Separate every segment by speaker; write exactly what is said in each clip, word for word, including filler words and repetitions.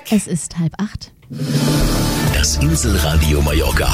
Speaker 1: weg.
Speaker 2: Es ist halb acht.
Speaker 3: Das Inselradio Mallorca.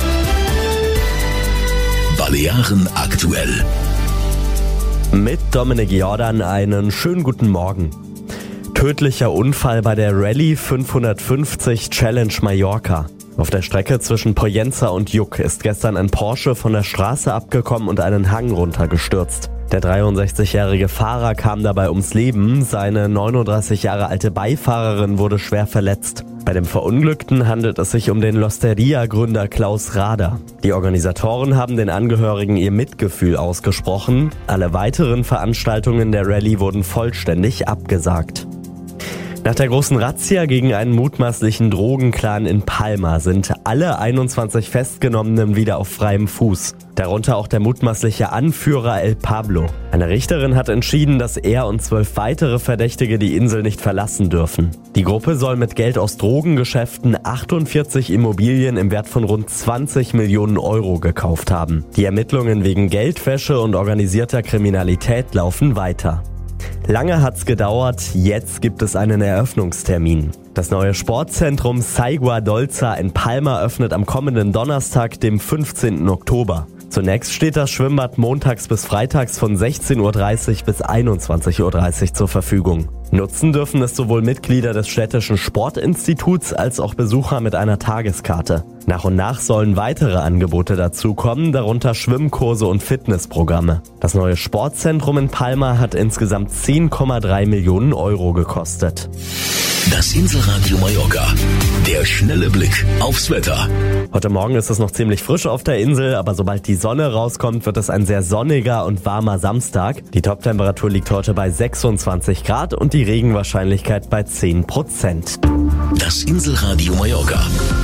Speaker 3: Balearen aktuell.
Speaker 4: Mit Dominik Jordan einen schönen guten Morgen. Tödlicher Unfall bei der Rallye fünfhundertfünfzig Challenge Mallorca. Auf der Strecke zwischen Pollença und Juck ist gestern ein Porsche von der Straße abgekommen und einen Hang runtergestürzt. Der dreiundsechzigjährige Fahrer kam dabei ums Leben, seine neununddreißig Jahre alte Beifahrerin wurde schwer verletzt. Bei dem Verunglückten handelt es sich um den L'Osteria-Gründer Klaus Rader. Die Organisatoren haben den Angehörigen ihr Mitgefühl ausgesprochen. Alle weiteren Veranstaltungen der Rallye wurden vollständig abgesagt. Nach der großen Razzia gegen einen mutmaßlichen Drogenclan in Palma sind alle einundzwanzig Festgenommenen wieder auf freiem Fuß. Darunter auch der mutmaßliche Anführer El Pablo. Eine Richterin hat entschieden, dass er und zwölf weitere Verdächtige die Insel nicht verlassen dürfen. Die Gruppe soll mit Geld aus Drogengeschäften achtundvierzig Immobilien im Wert von rund zwanzig Millionen Euro gekauft haben. Die Ermittlungen wegen Geldwäsche und organisierter Kriminalität laufen weiter. Lange hat's gedauert, jetzt gibt es einen Eröffnungstermin. Das neue Sportzentrum Saigua Dolza in Palma öffnet am kommenden Donnerstag, dem fünfzehnten Oktober. Zunächst steht das Schwimmbad montags bis freitags von sechzehn Uhr dreißig bis einundzwanzig Uhr dreißig zur Verfügung. Nutzen dürfen es sowohl Mitglieder des städtischen Sportinstituts als auch Besucher mit einer Tageskarte. Nach und nach sollen weitere Angebote dazukommen, darunter Schwimmkurse und Fitnessprogramme. Das neue Sportzentrum in Palma hat insgesamt zehn Komma drei Millionen Euro gekostet.
Speaker 3: Das Inselradio Mallorca. Der schnelle Blick aufs Wetter.
Speaker 4: Heute Morgen ist es noch ziemlich frisch auf der Insel, aber sobald die Sonne rauskommt, wird es ein sehr sonniger und warmer Samstag. Die Toptemperatur liegt heute bei sechsundzwanzig Grad und die Regenwahrscheinlichkeit bei zehn Prozent.
Speaker 3: Das Inselradio Mallorca.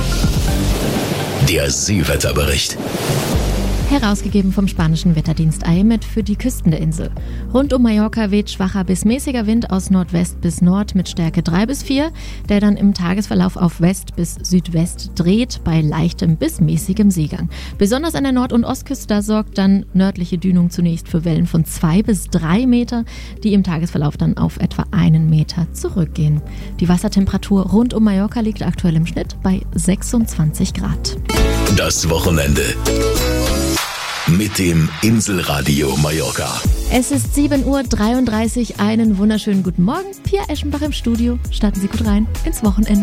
Speaker 3: Der Seewetterbericht.
Speaker 2: Herausgegeben vom spanischen Wetterdienst A E M E T für die Küsten der Insel. Rund um Mallorca weht schwacher bis mäßiger Wind aus Nordwest bis Nord mit Stärke drei bis vier, der dann im Tagesverlauf auf West bis Südwest dreht, bei leichtem bis mäßigem Seegang. Besonders an der Nord- und Ostküste, da sorgt dann nördliche Dünung zunächst für Wellen von zwei bis drei Meter, die im Tagesverlauf dann auf etwa einen Meter zurückgehen. Die Wassertemperatur rund um Mallorca liegt aktuell im Schnitt bei sechsundzwanzig Grad.
Speaker 3: Das Wochenende. Mit dem Inselradio Mallorca.
Speaker 2: Es ist sieben Uhr dreiunddreißig, einen wunderschönen guten Morgen. Pia Eschenbach im Studio. Starten Sie gut rein ins Wochenende.